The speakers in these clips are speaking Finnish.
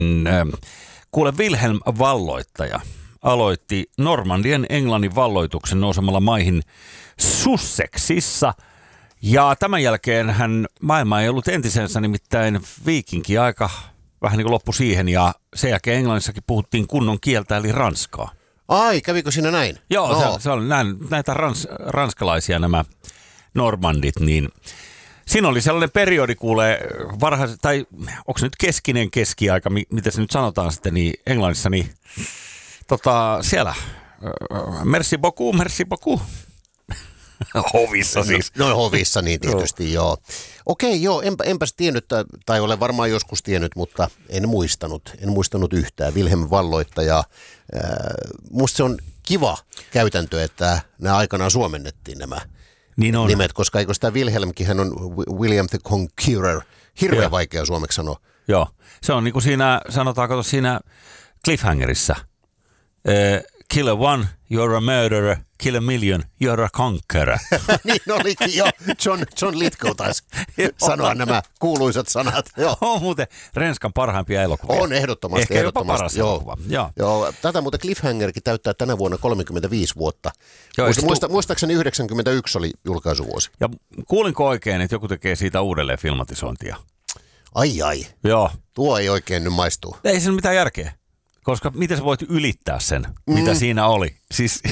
Kuule, Wilhelm Valloittaja aloitti Normandien Englannin valloituksen nousemalla maihin Sussexissa. Ja tämän jälkeen maailma ei ollut entisensä, nimittäin viikinki aika vähän niin kuin loppui siihen. Ja sen jälkeen Englannissakin puhuttiin kunnon kieltä, eli ranskaa. Ai, kävikö siinä näin? Joo, no. se oli näitä ranskalaisia nämä normandit, niin siinä oli sellainen periodi, kuulee tai onko se nyt keskinen keskiaika, mitä se nyt sanotaan sitten, niin Englannissa, niin siellä, merci beaucoup. Hovissa siis. No hovissa niin tietysti, joo. Okei, joo, enpäs tiennyt, tai olen varmaan joskus tiennyt, mutta en muistanut yhtään. Wilhelm Valloittaja, musta se on kiva käytäntö, että nämä aikanaan suomennettiin nämä nimet, koska eikö sitä Wilhelmkin, hän on William the Conqueror, hirveän vaikea suomeksi sanoa. Joo, se on niin kuin siinä, sanotaanko siinä Cliffhangerissa, kill a one, you're a murderer, kill a million, you're a conqueror. Niin olikin jo, John Lithgow taisi sanoa nämä kuuluisat sanat. Joo. On muuten Renskan parhaimpia elokuvia. On ehdottomasti. Ehkä jopa paras elokuva. Joo. Tätä muuten Cliffhangerkin täyttää tänä vuonna 35 vuotta. Joo, muistaakseni 91 oli julkaisuvuosi. Ja kuulinko oikein, että joku tekee siitä uudelleen filmatisointia? Ai. Joo. Tuo ei oikein nyt maistu. Ei siinä mitään järkeä. Koska miten sä voit ylittää sen, mitä siinä oli? Siis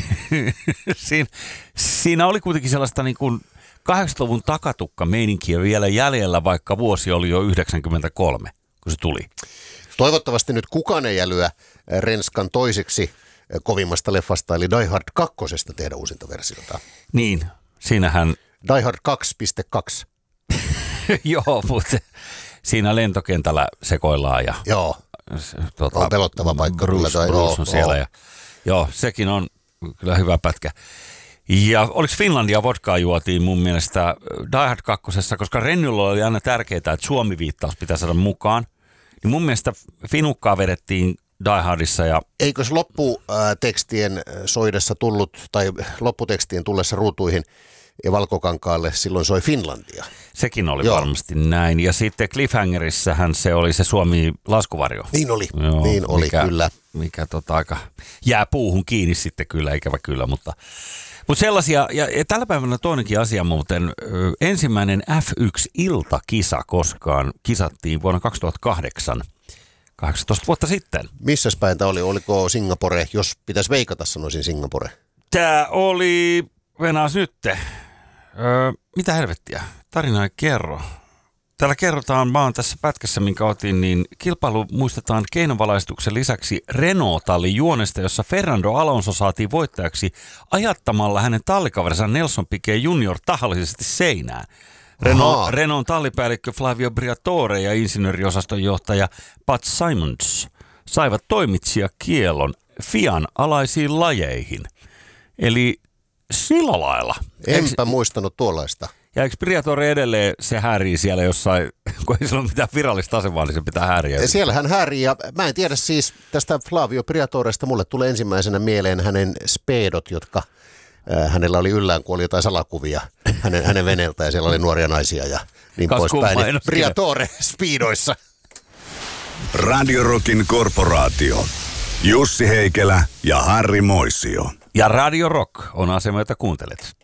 siinä oli kuitenkin sellaista niin kuin 80-luvun takatukka-meininkiä vielä jäljellä, vaikka vuosi oli jo 93, kun se tuli. Toivottavasti nyt kukaan ei älyä Renskan toiseksi kovimmasta leffasta, eli Die Hard 2. tehdä uusinta versiota. Niin, siinähän Die Hard 2.2. Joo, mutta siinä lentokentällä sekoillaan ja joo. On pelottava paikka. Bruce on siellä. Joo, sekin on kyllä hyvä pätkä. Ja oliko Finlandia vodkaa juotiin mun mielestä Die Hard 2, koska Rennyllä oli aina tärkeää, että Suomi-viittaus pitää saada mukaan. Niin mun mielestä finukkaa vedettiin Die Hardissa. Eikös lopputekstien soidessa tullut, tai lopputekstien tullessa ruutuihin ja Valkokankaalle silloin soi Finlandia? Sekin oli varmasti näin. Ja sitten Cliffhangerissähän se oli se Suomi-laskuvarjo. Niin oli, kyllä. Mikä aika jää puuhun kiinni sitten kyllä, ikävä kyllä. Mutta sellaisia, ja tällä päivänä toinenkin asia muuten, ensimmäinen F1-iltakisa koskaan kisattiin vuonna 2008, 18 vuotta sitten. Missäs päin tämä oli? Oliko Singapore? Jos pitäisi veikata, sanoisin Singapore. Tämä oli, venaas nytte. Mitä helvettiä? Tarina ei kerro. Täällä kerrotaan vaan tässä pätkässä, minkä otin, niin kilpailu muistetaan keinovalaistuksen lisäksi Renault-tallin juonesta, jossa Fernando Alonso saatiin voittajaksi ajattamalla hänen tallikaverinsa Nelson Piquet Junior tahallisesti seinään. Renault tallipäällikkö Flavio Briatore ja insinööriosaston johtaja Pat Simons saivat toimitsijakiellon Fian alaisiin lajeihin. Eli sillä lailla. Enpä muistanut tuollaista. Ja eikö Briatore edelleen se häärii siellä jossain, kun ei sillä ole mitään virallista asemaa, niin se pitää hääriä. Siellä hän häärii, ja mä en tiedä siis tästä Flavio Briatoresta, mulle tulee ensimmäisenä mieleen hänen speedot, jotka hänellä oli yllään, kun oli jotain salakuvia hänen veneeltä, ja siellä oli nuoria naisia ja niin poispäin. Briatore speedoissa. Radio Rockin korporaatio. Jussi Heikelä ja Harri Moisio. Ja Radio Rock on asema, jota kuuntelet.